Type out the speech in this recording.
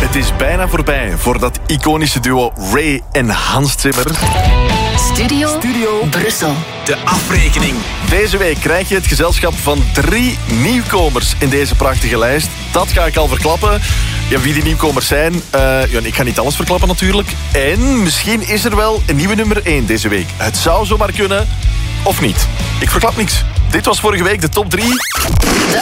Het is bijna voorbij voor dat iconische duo Ray en Hans Zimmer. Studio Brussel. De afrekening. Deze week krijg je het gezelschap van 3 nieuwkomers in deze prachtige lijst. Dat ga ik al verklappen. Ja, wie die nieuwkomers zijn, ik ga niet alles verklappen natuurlijk. En misschien is er wel een nieuwe nummer 1 deze week. Het zou zomaar kunnen, of niet. Ik verklap niks. Dit was vorige week de top 3.